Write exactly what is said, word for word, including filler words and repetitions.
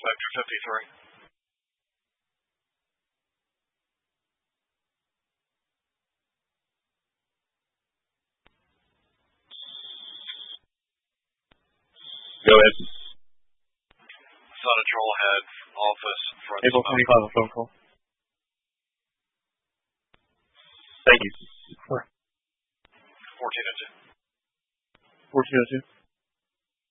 Spectre fifty-three. Go ahead. Son of Trollhead, office, front. April twenty-five, a phone call. Thank you. fourteen oh two. fourteen oh two.